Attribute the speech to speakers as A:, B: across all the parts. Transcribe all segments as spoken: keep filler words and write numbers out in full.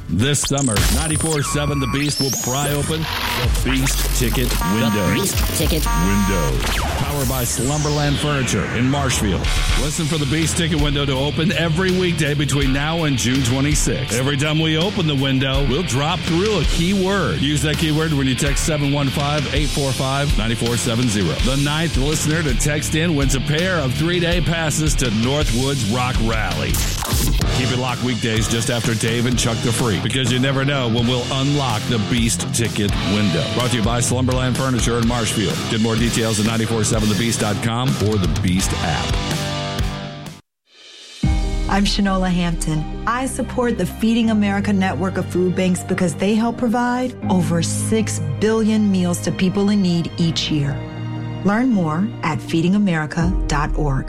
A: This summer, ninety-four point seven The Beast will pry open the Beast Ticket Window.
B: The Beast Ticket
A: Window. Powered by Slumberland Furniture in Marshfield. Listen for the Beast Ticket Window to open every weekday between now and June twenty-sixth. Every time we open the window, we'll drop through a keyword. Use that keyword when you text seven one five, eight four five, nine four seven zero. The ninth listener to text in wins a pair of three-day passes to Northwoods Rock Rally. Keep it locked weekdays just after Dave and Chuck the Freak, because you never know when we'll unlock the Beast Ticket Window. Brought to you by Slumberland Furniture in Marshfield. Get more details at nine four seven the beast dot com or the Beast app.
C: I'm Shanola Hampton. I support the Feeding America network of food banks because they help provide over six billion meals to people in need each year. Learn more at feeding america dot org.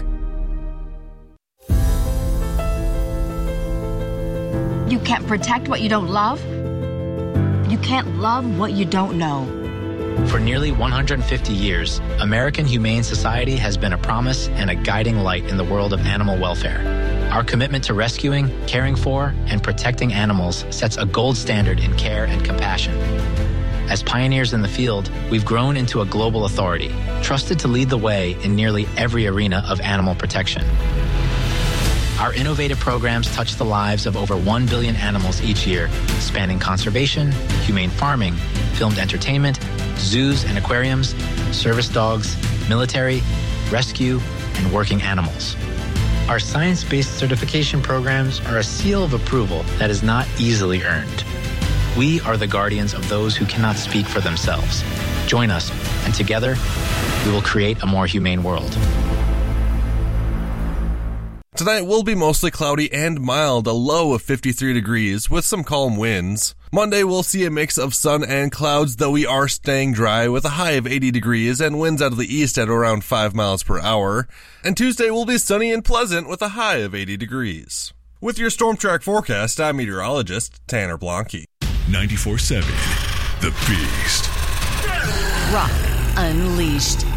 D: You can't protect what you don't love. You can't love what you don't know.
E: For nearly one hundred fifty years, American Humane Society has been a promise and a guiding light in the world of animal welfare. Our commitment to rescuing, caring for, and protecting animals sets a gold standard in care and compassion. As pioneers in the field, we've grown into a global authority, trusted to lead the way in nearly every arena of animal protection. Our innovative programs touch the lives of over one billion animals each year, spanning conservation, humane farming, filmed entertainment, zoos and aquariums, service dogs, military, rescue, and working animals. Our science-based certification programs are a seal of approval that is not easily earned. We are the guardians of those who cannot speak for themselves. Join us, and together, we will create a more humane world.
F: Tonight will be mostly cloudy and mild, a low of fifty-three degrees with some calm winds. Monday we'll see a mix of sun and clouds, though we are staying dry with a high of eighty degrees and winds out of the east at around five miles per hour. And Tuesday will be sunny and pleasant with a high of eighty degrees. With your Storm Track forecast, I'm meteorologist Tanner Blanke.
G: ninety-four point seven The Beast.
D: Rock Unleashed.